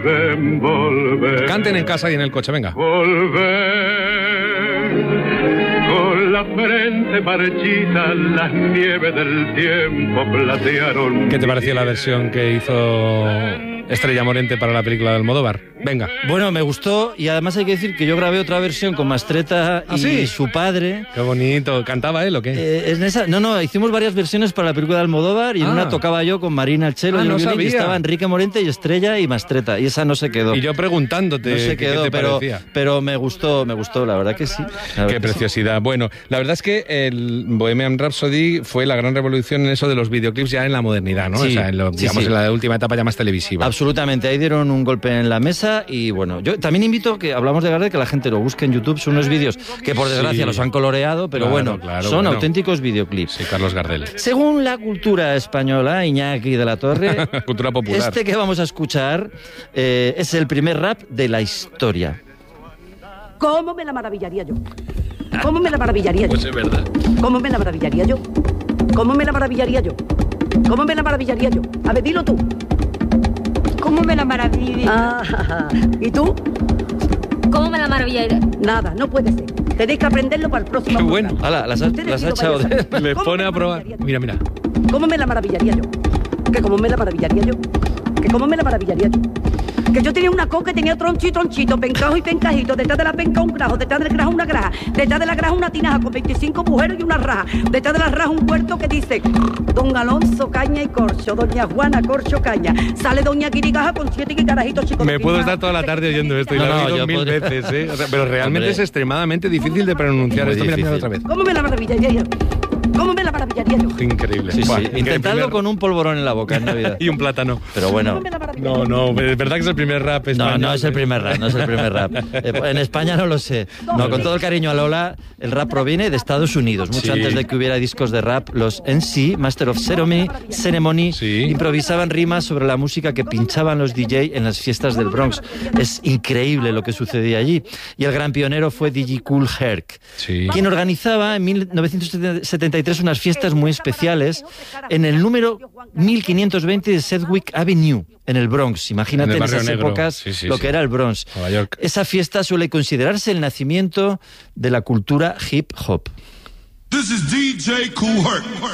Canten en casa y en el coche, venga. Con la frente marchita, las nieves del tiempo platearon. ¿Qué te pareció la versión que hizo Estrella Morente para la película de Almodóvar? Venga. Bueno, me gustó, y además hay que decir que yo grabé otra versión con Mastretta y ¿sí? su padre. Qué bonito. ¿Cantaba él o qué? No, hicimos varias versiones para la película de Almodóvar y en una tocaba yo con Marina el cello y el no violín, sabía. y estaba Enrique Morente y Estrella y Mastretta, y esa no se quedó. Y yo preguntándote no se quedó, qué te parecía. pero me gustó, la verdad que sí. Qué preciosidad. Sí. Bueno, la verdad es que el Bohemian Rhapsody fue la gran revolución en eso de los videoclips ya en la modernidad, ¿no? Sí, o sea, en la última etapa ya más televisiva. Absolutamente, ahí dieron un golpe en la mesa y bueno, yo también invito, que hablamos de Gardel, que la gente lo busque en YouTube, son unos vídeos que por desgracia los han coloreado, pero son auténticos videoclips. Sí, Carlos Gardel. Según la cultura española, Iñaki de la Torre, cultura popular. Este que vamos a escuchar es el primer rap de la historia. ¿Cómo me la maravillaría yo? ¿Cómo me la maravillaría yo? Pues es verdad. ¿Cómo me la maravillaría yo? ¿Cómo me la maravillaría yo? ¿Cómo me la maravillaría yo? A ver, dilo tú. ¿Cómo me la maravillaría? ¿Y tú? ¿Cómo me la maravillaría? Nada, no puede ser. Tenéis que aprenderlo para el próximo. Qué bueno. Hala, las ha echado de... Le pone a probar. Mira. ¿Cómo me la maravillaría yo? ¿Que cómo me la maravillaría yo? ¿Que cómo me la maravillaría yo? Que yo tenía una coca que tenía tronchito, pencajo y pencajito, detrás de la penca un grajo, detrás del grajo una graja, detrás de la graja una tinaja con 25 agujeros y una raja, detrás de la raja un puerto que dice Don Alonso Caña y Corcho, Doña Juana Corcho Caña, sale Doña Quirigaja con 7 carajitos chicos. Me puedo estar toda la tarde oyendo esto y lo he oído 1000 veces, ¿eh? O sea, pero realmente es extremadamente difícil de pronunciar esto. Mira otra vez. ¿Cómo me la maravillaría yo? ¿Cómo me la maravillaría yo? Increíble. Sí. Intentadlo con un polvorón en la boca en Navidad. Y un plátano. Pero bueno. No, es verdad que es el primer rap español. No es el primer rap. En España no lo sé. No, con todo el cariño a Lola, el rap proviene de Estados Unidos. Mucho antes de que hubiera discos de rap, los MC, Master of Ceremony, improvisaban rimas sobre la música que pinchaban los DJ en las fiestas del Bronx. Es increíble lo que sucedía allí. Y el gran pionero fue DJ Kool Herc, quien organizaba en 1973 unas fiestas muy especiales en el número 1520 de Sedgwick Avenue, en el Bronx. Imagínate en esas épocas lo que era el Bronx. Nueva York. Esa fiesta suele considerarse el nacimiento de la cultura hip hop. This is DJ Kool Herc.